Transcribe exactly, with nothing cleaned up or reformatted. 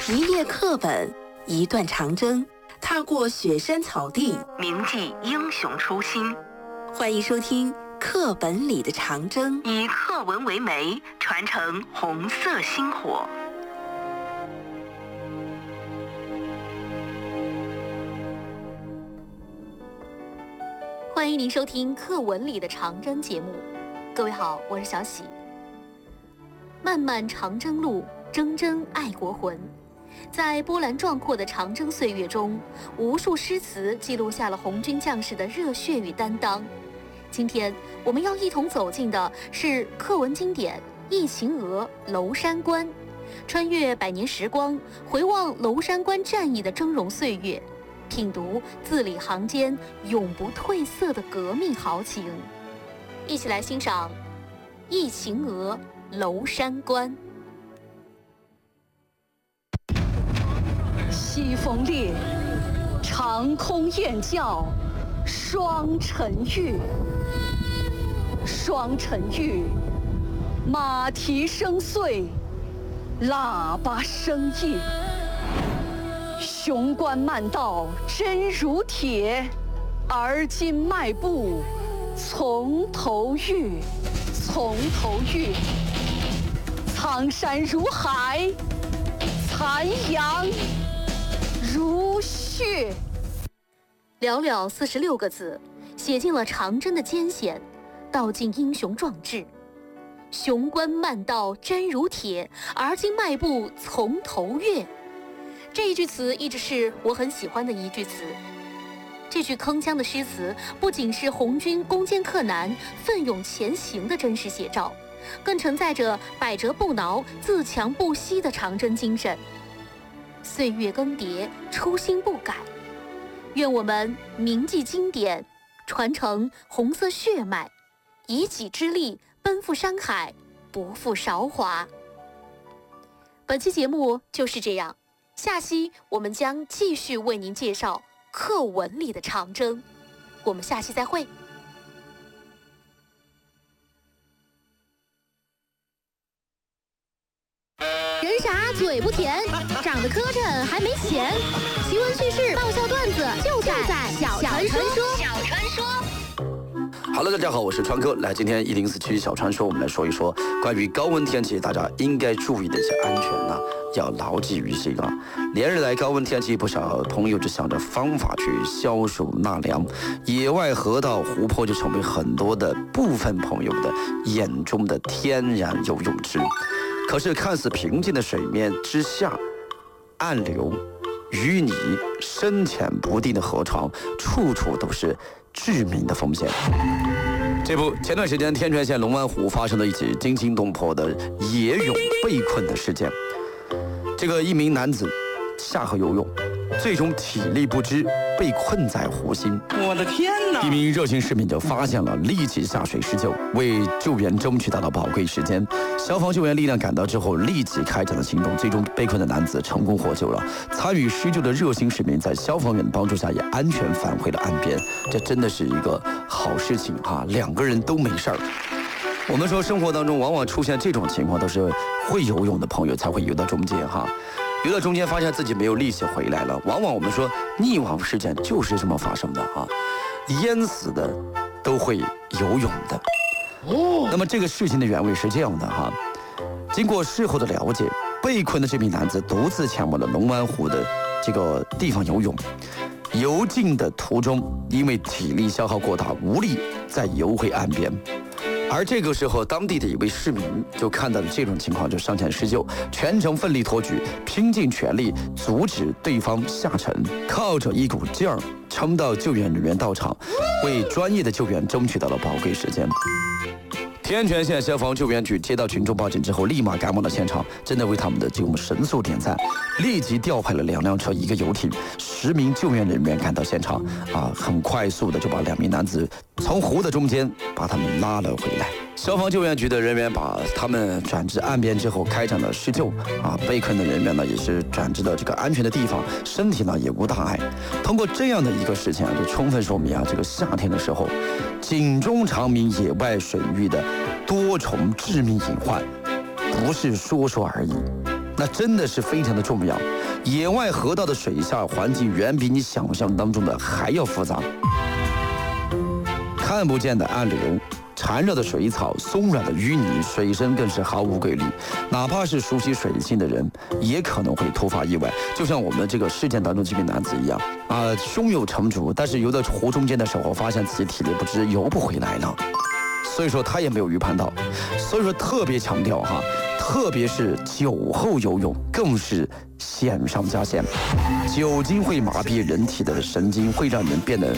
一页课本，一段长征，踏过雪山草地，铭记英雄初心。欢迎收听《课本里的长征》，以课文为媒，传承红色星火。 欢迎您收听《课文里的长征》节目。各位好，我是小喜。漫漫长征路，铮铮爱国魂。在波澜壮阔的长征岁月中，无数诗词记录下了红军将士的热血与担当。今天我们要一同走进的是课文经典《忆秦娥·娄山关》，穿越百年时光，回望娄山关战役的峥嵘岁月，品读字里行间永不褪色的革命豪情。一起来欣赏《忆秦娥·娄山关》。 西风烈，长空雁叫双城月。双城月，马蹄声碎，喇叭声夜。雄关漫道真如铁，而今迈步从头越，从头越。苍山如海，残阳如血。 寥寥四十六个字，写尽了长征的艰险，道尽英雄壮志。雄关漫道真如铁，而今迈步从头越。这一句词一直是我很喜欢的一句词。这句铿锵的诗词不仅是红军攻坚克难、奋勇前行的真实写照，更承载着百折不挠、自强不息的长征精神。岁月更迭，初心不改。愿我们铭记经典，传承红色血脉，以己之力奔赴山海，不负韶华。本期节目就是这样，下期我们将继续为您介绍课文里的长征。我们下期再会。 人傻嘴不甜，长得磕碜还没钱。奇闻趣事、爆笑段子就在小传说。小传说。 Hello， 大家好，我是川哥。来，今天一零四七小传说，我们来说一说关于高温天气大家应该注意的一些安全呢、啊，要牢记于心啊。连日来高温天气，不少朋友就想着方法去消暑纳凉，野外河道、湖泊就成为很多的部分朋友的眼中的天然游泳池。可是看似平静的水面之下，暗流、淤泥、深浅不定的河床，处处都是致命的风险。这不，前段时间天泉县龙湾湖发生了一起惊心动魄的野泳被困的事件。这个一名男子下河游泳，最终体力不支，被困在湖心。 我的天哪！ 一名热心市民就发现了，立即下水施救，为救援争取到了宝贵时间。消防救援力量赶到之后，立即开展了行动，最终被困的男子成功获救了。参与施救的热心市民在消防员的帮助下，也安全返回了岸边。这真的是一个好事情哈、啊！两个人都没事儿。我们说生活当中往往出现这种情况，都是会游泳的朋友才会游到中间哈。游到中间发现自己没有力气回来了，往往我们说溺亡事件就是这么发生的啊，淹死的都会游泳的。哦，那么这个事情的原委是这样的哈，经过事后的了解，被困的这名男子独自前往了龙湾湖的这个地方游泳，游进的途中因为体力消耗过大，无力再游回岸边。而这个时候，当地的一位市民就看到了这种情况，就上前施救，全程奋力托举，拼尽全力阻止对方下沉，靠着一股劲儿撑到救援人员到场，为专业的救援争取到了宝贵时间。天泉县消防救援局接到群众报警之后，立马赶往了现场，真的为他们的救援神速点赞，立即调派了两辆车、一个游艇，十名救援人员赶到现场，啊，很快速的就把两名男子从湖的中间把他们拉了回来。消防救援局的人员把他们转至岸边之后，开展了施救，啊，被困的人员呢也是转至了这个安全的地方，身体呢也无大碍。通过这样的一个事情啊，就充分说明啊，这个夏天的时候，井中长鸣野外水域的多重致命隐患，不是说说而已， 那真的是非常的重要。野外河道的水下环境远比你想象当中的还要复杂，看不见的暗流，缠绕的水草，松软的淤泥，水深更是毫无规律。哪怕是熟悉水性的人，也可能会突发意外。就像我们这个事件当中这名男子一样，啊、呃，胸有成竹，但是游到湖中间的时候，发现自己体力不支，游不回来了。所以说他也没有预判到，所以说特别强调哈，特别是酒后游泳更是险上加险。酒精会麻痹人体的神经，会让人变得